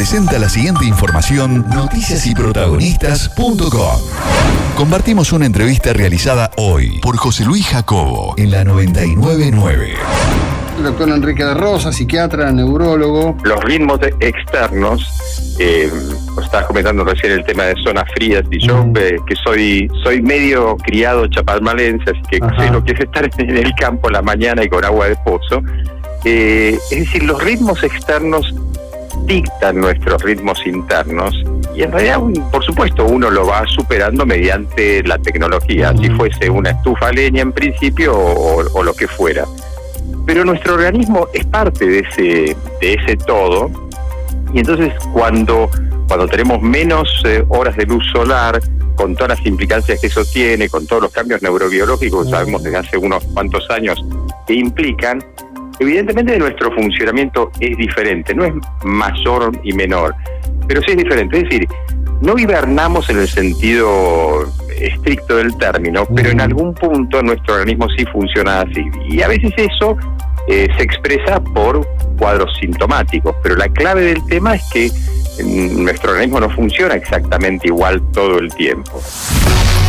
presenta la siguiente información noticiasyprotagonistas.com. Compartimos una entrevista realizada hoy por José Luis Jacobo en la 999. El doctor Enrique de Rosa, psiquiatra, neurólogo. Los ritmos externos, estabas comentando recién el tema de zonas frías, y yo que soy medio criado chapalmalense, así que sé lo que es estar en el campo la mañana y con agua de pozo. Es decir, los ritmos externos dictan nuestros ritmos internos y en realidad, por supuesto, uno lo va superando mediante la tecnología, si fuese una estufa a leña en principio o lo que fuera. Pero nuestro organismo es parte de ese todo, y entonces cuando tenemos menos horas de luz solar, con todas las implicancias que eso tiene, con todos los cambios neurobiológicos que sabemos desde hace unos cuantos años que implican, evidentemente nuestro funcionamiento es diferente, no es mayor y menor, pero sí es diferente. Es decir, no hibernamos en el sentido estricto del término, pero en algún punto nuestro organismo sí funciona así. Y a veces eso se expresa por cuadros sintomáticos, pero la clave del tema es que nuestro organismo no funciona exactamente igual todo el tiempo.